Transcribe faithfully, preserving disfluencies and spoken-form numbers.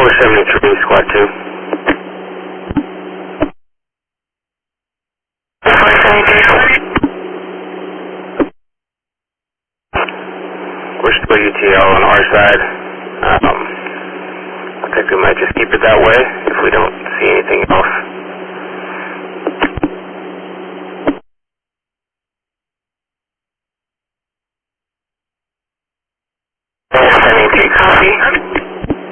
four seventy-three, Squad two. four seventy-three. We're still U T L on our side. Um, I think we might just keep it that way if we don't see anything else.